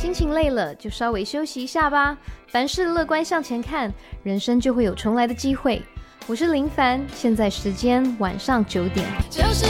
心情累了就稍微休息一下吧，凡事乐观向前看，人生就会有重来的机会。我是林凡，现在时间晚上9点。 就是